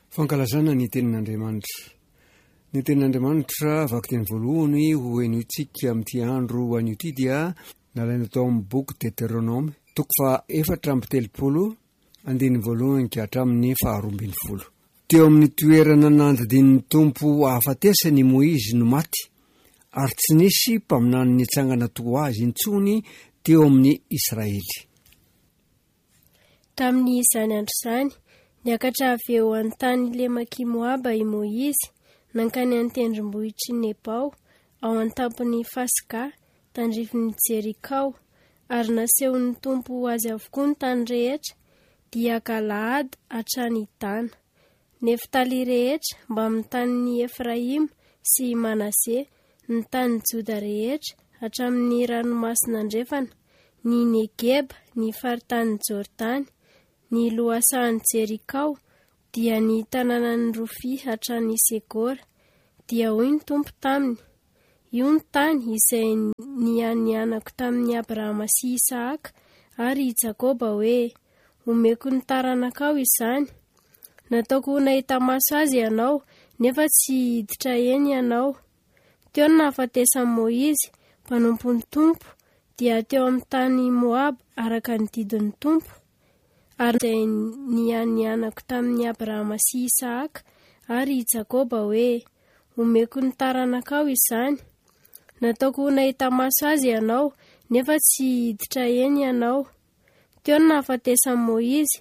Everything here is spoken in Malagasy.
Fankalazana ny tenin'Andriamanitra. Ny tenin'Andriamanitra vaky teny voalohany ho enitsika amin'ity andro anio ity dia nalaina tao amin'ny boky Deutéronome 4:7-20. Teo amin'ny toerana nandidin'ny Tompo hahafatesany Moizy no maty, ary tsy nisy mpaminany ny atsangana toa azy intsony teo amin'ny Israely. Tamin'ny izany andro izany, niakatra avy eo an-tany Lemaky Moaba i Moizy, nankany an-tendrombohitry Nebao, ao an-tampon'ny Fasika, tandrifin'ny Jerikao, ary nasehon'ny Tompo azy avokoa ny tany rehetra, dia Galaad hatrany Dana. Neftali rehetra mba amin'ny tanin'ny Efraim sy Manase, ny tany Joda rehetra hatramin'ny ranomasina andrefana, ny Negeba, ny faritany Jordany, ny lohasahan'ny Jerikao, dia ny tanànan'ny Rofi hatrany Segora. Dia hoy ny Tompo taminy: io ny tany izay nianako tamin'ny Abrahama sy Isaaka ary Jakoba hoe, omeko ny taranakao izany. Nataoko ho nahita maso azy ianao, nefa tsy hiditra eny ianao. Teo ny nahafatesan'i Moizy, mpanompon'ny Tompo, dia teo amin'ny tany Moab araka ny didin'ny Tompo, ary izay nianako tamin'ny Abrahama sy Isaaka ary Jakoba hoe, omeko ny taranakao izany. Nataoko ho nahita maso azy ianao, nefa tsy hiditra eny ianao. Teo ny nahafatesan'i Moizy,